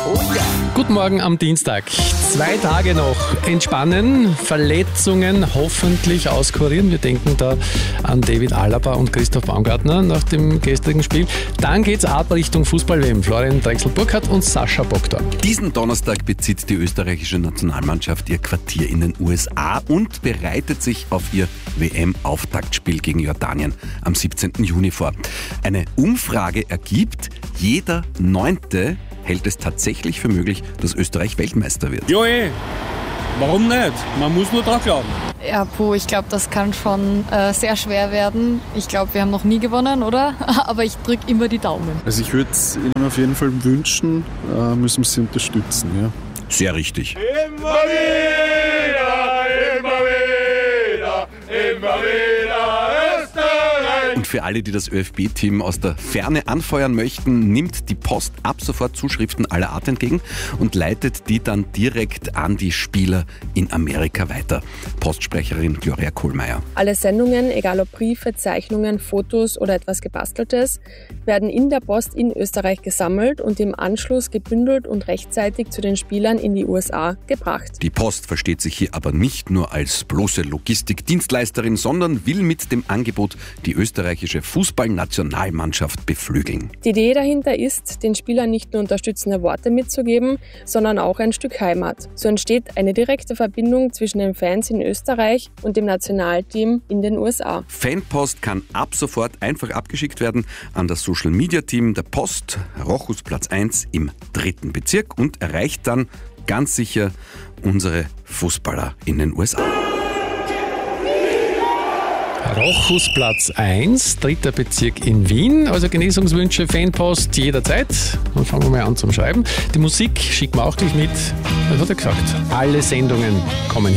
Oh ja. Guten Morgen am Dienstag. 2 Tage noch entspannen, Verletzungen hoffentlich auskurieren. Wir denken da an David Alaba und Christoph Baumgartner nach dem gestrigen Spiel. Dann geht's ab Richtung Fußball-WM. Florian Drechsel-Burkhardt und Sascha Bogdan. Diesen Donnerstag bezieht die österreichische Nationalmannschaft ihr Quartier in den USA und bereitet sich auf ihr WM-Auftaktspiel gegen Jordanien am 17. Juni vor. Eine Umfrage ergibt, jeder 9. hält es tatsächlich für möglich, dass Österreich Weltmeister wird. Jo, warum nicht? Man muss nur dran glauben. Ja, ich glaube, das kann schon sehr schwer werden. Ich glaube, wir haben noch nie gewonnen, oder? Aber ich drücke immer die Daumen. Also ich würde es ihnen auf jeden Fall wünschen, müssen wir sie unterstützen. Ja. Sehr richtig. Immer wieder, immer wieder, immer wieder Österreich. Und für alle, die das ÖFB-Team aus der Ferne anfeuern möchten, nimmt die Post ab sofort Zuschriften aller Art entgegen und leitet die dann direkt an die Spieler in Amerika weiter. Postsprecherin Gloria Kohlmeier. Alle Sendungen, egal ob Briefe, Zeichnungen, Fotos oder etwas Gebasteltes, werden in der Post in Österreich gesammelt und im Anschluss gebündelt und rechtzeitig zu den Spielern in die USA gebracht. Die Post versteht sich hier aber nicht nur als bloße Logistikdienstleisterin, sondern will mit dem Angebot die österreichische Fußballnationalmannschaft beflügeln. Die Idee dahinter ist, den Spielern nicht nur unterstützende Worte mitzugeben, sondern auch ein Stück Heimat. So entsteht eine direkte Verbindung zwischen den Fans in Österreich und dem Nationalteam in den USA. Fanpost kann ab sofort einfach abgeschickt werden an das Social-Media-Team der Post, Rochusplatz 1 im 3. Bezirk und erreicht dann ganz sicher unsere Fußballer in den USA. Rochusplatz 1, 3. Bezirk in Wien. Also Genesungswünsche, Fanpost jederzeit. Dann fangen wir mal an zum Schreiben. Die Musik schicken wir auch gleich mit. Was hat er gesagt? Alle Sendungen kommen hier.